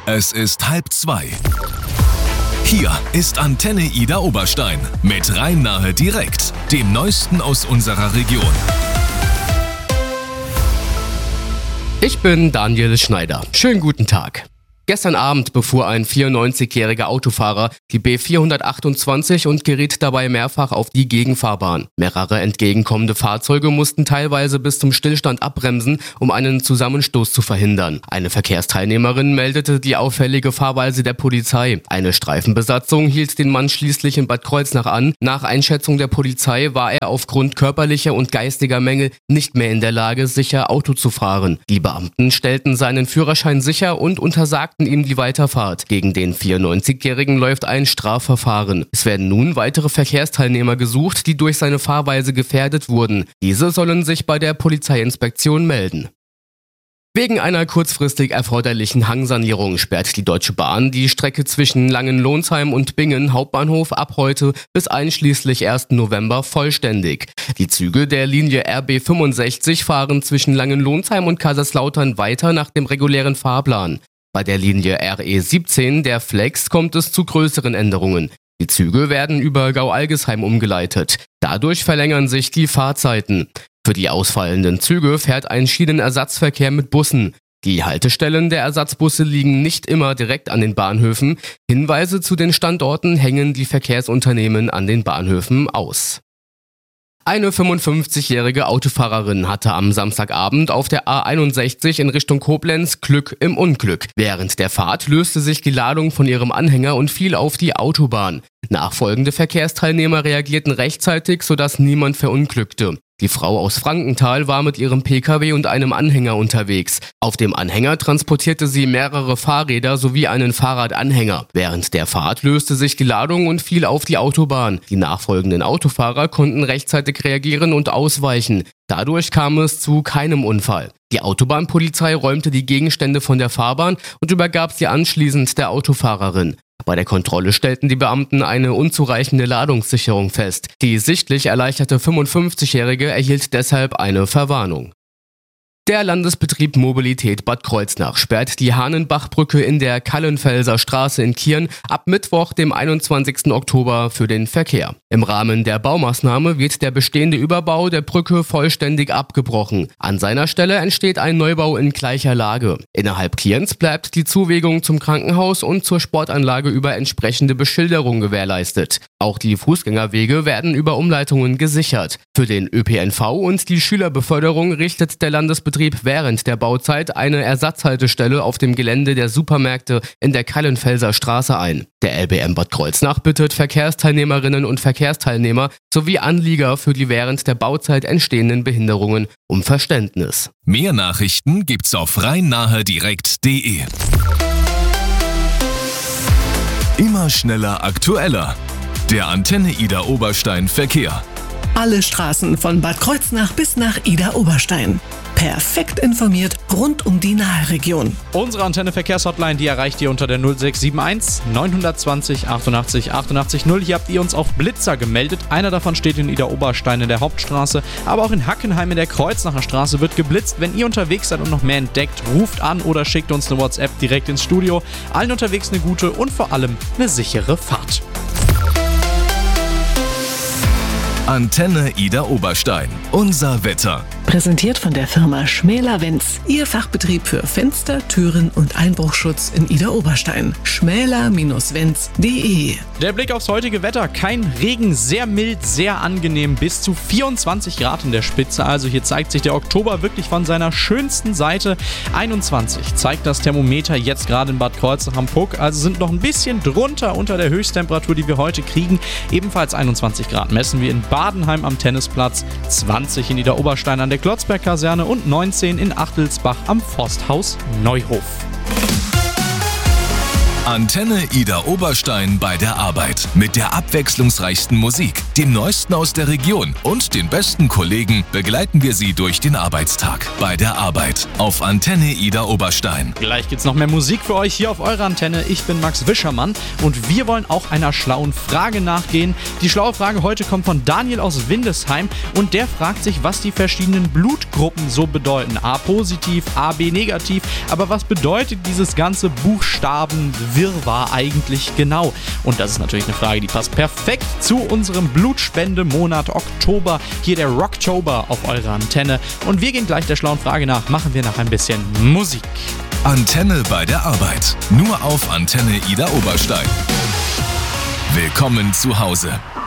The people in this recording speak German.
Es ist 1:30. Hier ist Antenne Ida Oberstein mit Rhein-Nahe direkt, dem Neuesten aus unserer Region. Ich bin Daniel Schneider. Schönen guten Tag. Gestern Abend befuhr ein 94-jähriger Autofahrer die B428 und geriet dabei mehrfach auf die Gegenfahrbahn. Mehrere entgegenkommende Fahrzeuge mussten teilweise bis zum Stillstand abbremsen, um einen Zusammenstoß zu verhindern. Eine Verkehrsteilnehmerin meldete die auffällige Fahrweise der Polizei. Eine Streifenbesatzung hielt den Mann schließlich in Bad Kreuznach an. Nach Einschätzung der Polizei war er aufgrund körperlicher und geistiger Mängel nicht mehr in der Lage, sicher Auto zu fahren. Die Beamten stellten seinen Führerschein sicher und untersagten ihm die Weiterfahrt. Gegen den 94-Jährigen läuft ein Strafverfahren. Es werden nun weitere Verkehrsteilnehmer gesucht, die durch seine Fahrweise gefährdet wurden. Diese sollen sich bei der Polizeiinspektion melden. Wegen einer kurzfristig erforderlichen Hangsanierung sperrt die Deutsche Bahn die Strecke zwischen Langenlonsheim und Bingen Hauptbahnhof ab heute bis einschließlich 1. November vollständig. Die Züge der Linie RB 65 fahren zwischen Langenlonsheim und Kaiserslautern weiter nach dem regulären Fahrplan. Bei der Linie RE 17, der Flex, kommt es zu größeren Änderungen. Die Züge werden über Gau-Algesheim umgeleitet. Dadurch verlängern sich die Fahrzeiten. Für die ausfallenden Züge fährt ein Schienenersatzverkehr mit Bussen. Die Haltestellen der Ersatzbusse liegen nicht immer direkt an den Bahnhöfen. Hinweise zu den Standorten hängen die Verkehrsunternehmen an den Bahnhöfen aus. Eine 55-jährige Autofahrerin hatte am Samstagabend auf der A61 in Richtung Koblenz Glück im Unglück. Während der Fahrt löste sich die Ladung von ihrem Anhänger und fiel auf die Autobahn. Nachfolgende Verkehrsteilnehmer reagierten rechtzeitig, sodass niemand verunglückte. Die Frau aus Frankenthal war mit ihrem Pkw und einem Anhänger unterwegs. Auf dem Anhänger transportierte sie mehrere Fahrräder sowie einen Fahrradanhänger. Während der Fahrt löste sich die Ladung und fiel auf die Autobahn. Die nachfolgenden Autofahrer konnten rechtzeitig reagieren und ausweichen. Dadurch kam es zu keinem Unfall. Die Autobahnpolizei räumte die Gegenstände von der Fahrbahn und übergab sie anschließend der Autofahrerin. Bei der Kontrolle stellten die Beamten eine unzureichende Ladungssicherung fest. Die sichtlich erleichterte 55-Jährige erhielt deshalb eine Verwarnung. Der Landesbetrieb Mobilität Bad Kreuznach sperrt die Hahnenbachbrücke in der Kallenfelser Straße in Kirn ab Mittwoch, dem 21. Oktober, für den Verkehr. Im Rahmen der Baumaßnahme wird der bestehende Überbau der Brücke vollständig abgebrochen. An seiner Stelle entsteht ein Neubau in gleicher Lage. Innerhalb Kirns bleibt die Zuwegung zum Krankenhaus und zur Sportanlage über entsprechende Beschilderung gewährleistet. Auch die Fußgängerwege werden über Umleitungen gesichert. Für den ÖPNV und die Schülerbeförderung richtet der Landesbetrieb während der Bauzeit eine Ersatzhaltestelle auf dem Gelände der Supermärkte in der Kallenfelser Straße ein. Der LBM Bad Kreuznach bittet Verkehrsteilnehmerinnen und Verkehrsteilnehmer sowie Anlieger für die während der Bauzeit entstehenden Behinderungen um Verständnis. Mehr Nachrichten gibt's auf rhein-nahe-direkt.de. Immer schneller, aktueller. Der Antenne Ida Oberstein Verkehr. Alle Straßen von Bad Kreuznach bis nach Ida Oberstein. Perfekt informiert rund um die Nahe-Region. Unsere Antenne-Verkehrshotline, die erreicht ihr unter der 0671 920 88 88 0. Hier habt ihr uns auf Blitzer gemeldet. Einer davon steht in Ida Oberstein in der Hauptstraße, aber auch in Hackenheim in der Kreuznacher Straße wird geblitzt. Wenn ihr unterwegs seid und noch mehr entdeckt, ruft an oder schickt uns eine WhatsApp direkt ins Studio. Allen unterwegs eine gute und vor allem eine sichere Fahrt. Antenne Ida Oberstein. Unser Wetter. Präsentiert von der Firma Schmäler-Wenz. Ihr Fachbetrieb für Fenster, Türen und Einbruchschutz in Ida Oberstein. schmäler-wenz.de. Der Blick aufs heutige Wetter. Kein Regen, sehr mild, sehr angenehm. Bis zu 24 Grad in der Spitze. Also hier zeigt sich der Oktober wirklich von seiner schönsten Seite. 21 zeigt das Thermometer jetzt gerade in Bad Kreuznach am Puck. Also sind noch ein bisschen drunter unter der Höchsttemperatur, die wir heute kriegen. Ebenfalls 21 Grad messen wir in Badenheim am Tennisplatz, 20 in Ida Oberstein an der Klotzberg-Kaserne und 19 in Achtelsbach am Forsthaus Neuhof. Antenne Ida Oberstein bei der Arbeit. Mit der abwechslungsreichsten Musik, dem Neuesten aus der Region und den besten Kollegen begleiten wir Sie durch den Arbeitstag. Bei der Arbeit auf Antenne Ida Oberstein. Gleich gibt's noch mehr Musik für euch hier auf eurer Antenne. Ich bin Max Wischermann und wir wollen auch einer schlauen Frage nachgehen. Die schlaue Frage heute kommt von Daniel aus Windesheim und der fragt sich, was die verschiedenen Blutgruppen so bedeuten. A positiv, A, B negativ. Aber was bedeutet dieses ganze Buchstabenwirrwarr eigentlich genau? Und das ist natürlich eine Frage, die passt perfekt zu unserem Blutspendemonat Oktober. Hier der Rocktober auf eurer Antenne. Und wir gehen gleich der schlauen Frage nach. Machen wir nach ein bisschen Musik. Antenne bei der Arbeit. Nur auf Antenne Ida Oberstein. Willkommen zu Hause.